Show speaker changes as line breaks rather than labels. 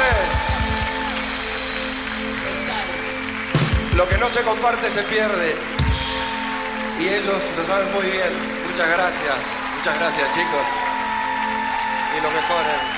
Lo que no se comparte se pierde. Y ellos lo saben muy bien. Muchas gracias, chicos. Y lo mejoren.